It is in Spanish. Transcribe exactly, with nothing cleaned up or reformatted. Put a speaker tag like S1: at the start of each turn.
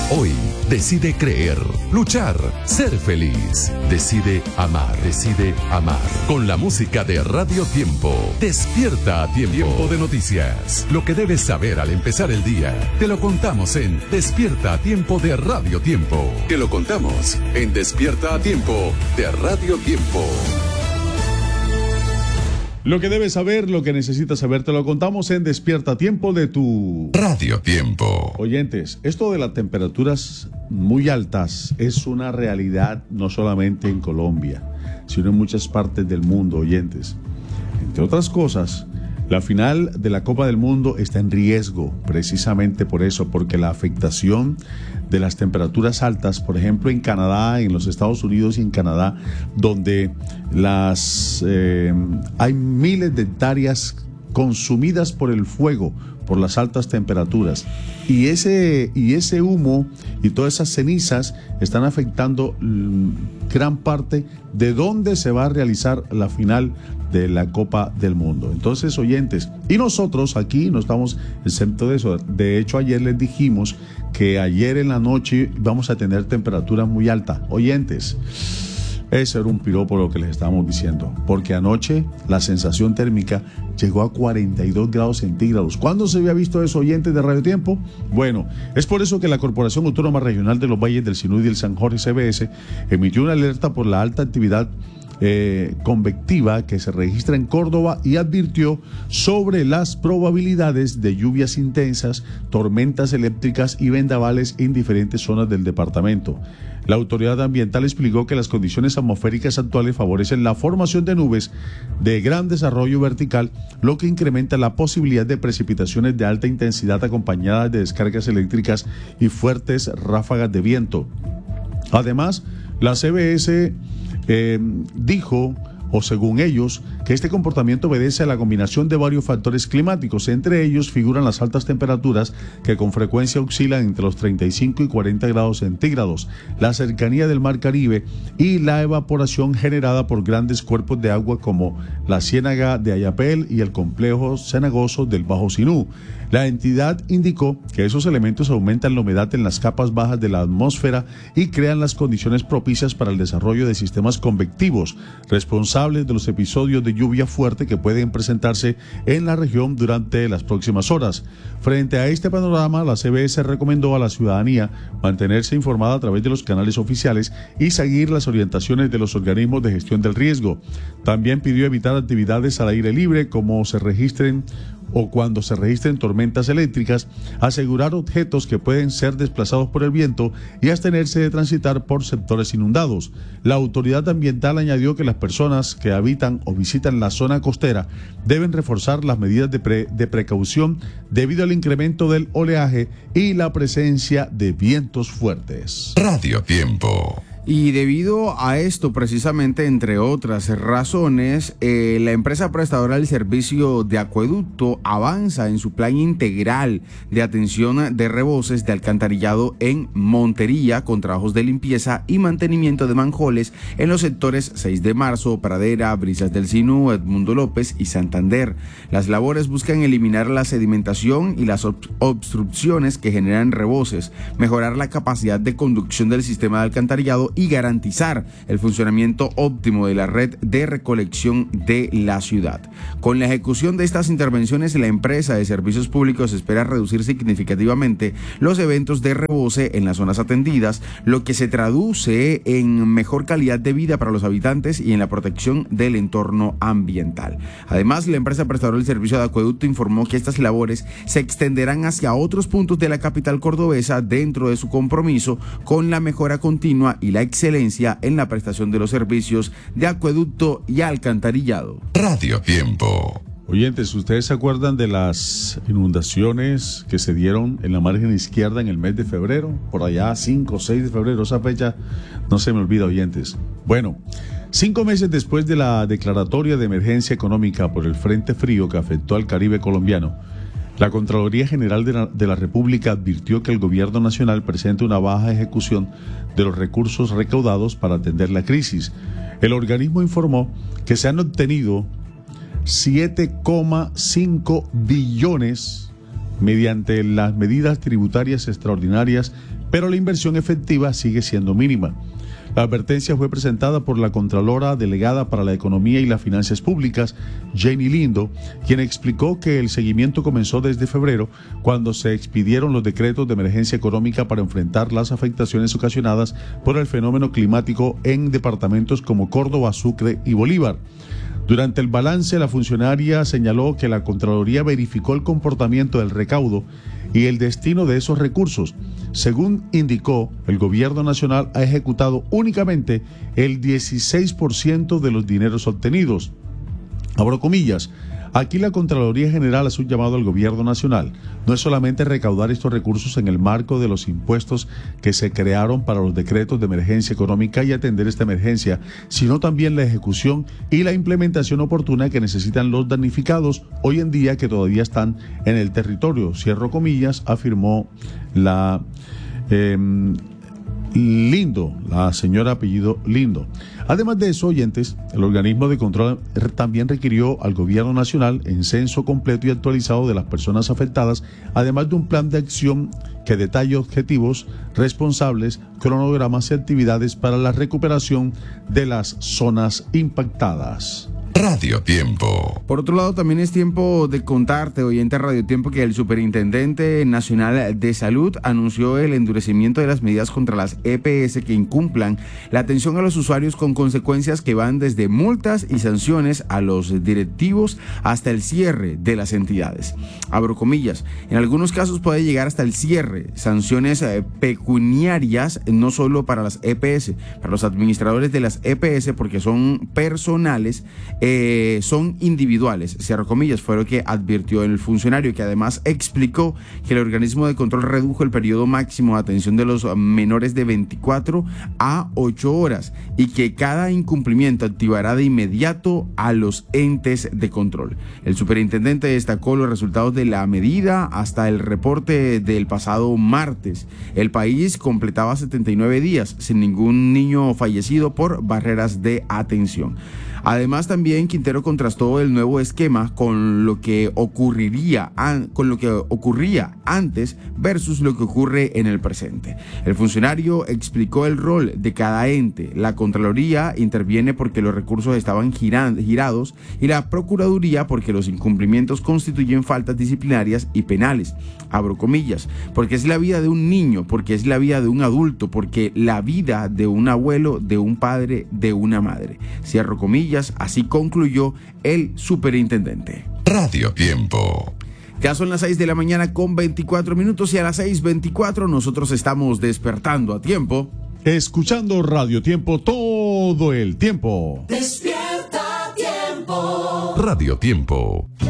S1: Hoy decide creer, luchar, ser feliz. Decide amar, decide amar. Con la música de Radio Tiempo. Despierta a tiempo. Tiempo de noticias. Lo que debes saber al empezar el día. Te lo contamos en Despierta a Tiempo de Radio Tiempo. Te lo contamos en Despierta a Tiempo de Radio Tiempo.
S2: Lo que debes saber, lo que necesitas saber, te lo contamos en Despierta a Tiempo de tu
S1: Radio Tiempo.
S2: Oyentes, esto de las temperaturas muy altas es una realidad no solamente en Colombia, sino en muchas partes del mundo, oyentes. Entre otras cosas, la final de la Copa del Mundo está en riesgo, precisamente por eso, porque la afectación de las temperaturas altas, por ejemplo en Canadá, en los Estados Unidos y en Canadá, donde las eh, hay miles de hectáreas consumidas por el fuego, por las altas temperaturas, y ese, y ese humo y todas esas cenizas están afectando mm, gran parte de dónde se va a realizar la final de la Copa del Mundo. Entonces, oyentes, y nosotros aquí no estamos exentos de eso. De hecho, ayer les dijimos que ayer en la noche vamos a tener temperaturas muy altas. Oyentes, ese era un piropo lo que les estábamos diciendo, porque anoche la sensación térmica llegó a cuarenta y dos grados centígrados. ¿Cuándo se había visto eso, oyentes de Radio Tiempo? Bueno, es por eso que la Corporación Autónoma Regional de los Valles del Sinú y del San Jorge, C B S, emitió una alerta por la alta actividad Eh, convectiva que se registra en Córdoba y advirtió sobre las probabilidades de lluvias intensas, tormentas eléctricas y vendavales en diferentes zonas del departamento. La autoridad ambiental explicó que las condiciones atmosféricas actuales favorecen la formación de nubes de gran desarrollo vertical, lo que incrementa la posibilidad de precipitaciones de alta intensidad acompañadas de descargas eléctricas y fuertes ráfagas de viento. Además, la C B S Eh, dijo, o según ellos, que este comportamiento obedece a la combinación de varios factores climáticos. Entre ellos figuran las altas temperaturas que con frecuencia oscilan entre los treinta y cinco y cuarenta grados centígrados, la cercanía del Mar Caribe y la evaporación generada por grandes cuerpos de agua como la Ciénaga de Ayapel y el complejo cenagoso del Bajo Sinú. La entidad indicó que esos elementos aumentan la humedad en las capas bajas de la atmósfera y crean las condiciones propicias para el desarrollo de sistemas convectivos, responsables de los episodios de lluvia fuerte que pueden presentarse en la región durante las próximas horas. Frente a este panorama, la C B S recomendó a la ciudadanía mantenerse informada a través de los canales oficiales y seguir las orientaciones de los organismos de gestión del riesgo. También pidió evitar actividades al aire libre como se registren o cuando se registren tormentas eléctricas, asegurar objetos que pueden ser desplazados por el viento y abstenerse de transitar por sectores inundados. La autoridad ambiental añadió que las personas que habitan o visitan la zona costera deben reforzar las medidas de, pre- de precaución debido al incremento del oleaje y la presencia de vientos fuertes.
S1: Radio Tiempo.
S3: Y debido a esto, precisamente, entre otras razones, eh, la empresa prestadora del servicio de acueducto avanza en su plan integral de atención de reboses de alcantarillado en Montería, con trabajos de limpieza y mantenimiento de manjoles en los sectores seis de marzo, Pradera, Brisas del Sinú, Edmundo López y Santander. Las labores buscan eliminar la sedimentación y las ob- obstrucciones que generan reboses, mejorar la capacidad de conducción del sistema de alcantarillado y garantizar el funcionamiento óptimo de la red de recolección de la ciudad. Con la ejecución de estas intervenciones, la empresa de servicios públicos espera reducir significativamente los eventos de rebose en las zonas atendidas, lo que se traduce en mejor calidad de vida para los habitantes y en la protección del entorno ambiental. Además, la empresa prestadora del servicio de acueducto informó que estas labores se extenderán hacia otros puntos de la capital cordobesa dentro de su compromiso con la mejora continua y la excelencia en la prestación de los servicios de acueducto y alcantarillado.
S1: Radio Tiempo.
S2: Oyentes, ¿ustedes se acuerdan de las inundaciones que se dieron en la margen izquierda en el mes de febrero? Por allá, cinco o seis de febrero, esa fecha no se me olvida, oyentes. Bueno, cinco meses después de la declaratoria de emergencia económica por el Frente Frío que afectó al Caribe colombiano, la Contraloría General de la, de la República advirtió que el gobierno nacional presenta una baja ejecución de los recursos recaudados para atender la crisis. El organismo informó que se han obtenido siete coma cinco billones mediante las medidas tributarias extraordinarias, pero la inversión efectiva sigue siendo mínima. La advertencia fue presentada por la Contralora Delegada para la Economía y las Finanzas Públicas, Jenny Lindo, quien explicó que el seguimiento comenzó desde febrero, cuando se expidieron los decretos de emergencia económica para enfrentar las afectaciones ocasionadas por el fenómeno climático en departamentos como Córdoba, Sucre y Bolívar. Durante el balance, la funcionaria señaló que la Contraloría verificó el comportamiento del recaudo y el destino de esos recursos. Según indicó, el gobierno nacional ha ejecutado únicamente el dieciséis por ciento de los dineros obtenidos. Abro comillas. Aquí la Contraloría General hace un llamado al gobierno nacional. No es solamente recaudar estos recursos en el marco de los impuestos que se crearon para los decretos de emergencia económica y atender esta emergencia, sino también la ejecución y la implementación oportuna que necesitan los damnificados hoy en día que todavía están en el territorio. Cierro comillas, afirmó la eh, Lindo, la señora apellido Lindo. Además de eso, oyentes, el organismo de control también requirió al gobierno nacional el censo completo y actualizado de las personas afectadas, además de un plan de acción que detalle objetivos, responsables, cronogramas y actividades para la recuperación de las zonas impactadas.
S1: Radio Tiempo.
S3: Por otro lado, también es tiempo de contarte, oyente Radio Tiempo, que el Superintendente Nacional de Salud anunció el endurecimiento de las medidas contra las E P S que incumplan la atención a los usuarios, con consecuencias que van desde multas y sanciones a los directivos hasta el cierre de las entidades. Abro comillas, en algunos casos puede llegar hasta el cierre, sanciones eh, pecuniarias, no solo para las E P S, para los administradores de las E P S, porque son personales, Eh, son individuales, cierro comillas, fue lo que advirtió el funcionario, que además explicó que el organismo de control redujo el periodo máximo de atención de los menores de veinticuatro a ocho horas y que cada incumplimiento activará de inmediato a los entes de control. El superintendente destacó los resultados de la medida hasta el reporte del pasado martes. El país completaba setenta y nueve días sin ningún niño fallecido por barreras de atención. Además, también Quintero contrastó el nuevo esquema con lo que ocurriría con lo que ocurría antes versus lo que ocurre en el presente. El funcionario explicó el rol de cada ente. La Contraloría interviene porque los recursos estaban giran, girados y la Procuraduría porque los incumplimientos constituyen faltas disciplinarias y penales. Abro comillas, porque es la vida de un niño, porque es la vida de un adulto, porque la vida de un abuelo, de un padre, de una madre. Cierro comillas. Así concluyó el superintendente.
S1: Radio Tiempo.
S3: Ya son las seis de la mañana con veinticuatro minutos y a las seis veinticuatro nosotros estamos despertando a tiempo.
S2: Escuchando Radio Tiempo todo el tiempo.
S1: Despierta a tiempo. Radio Tiempo.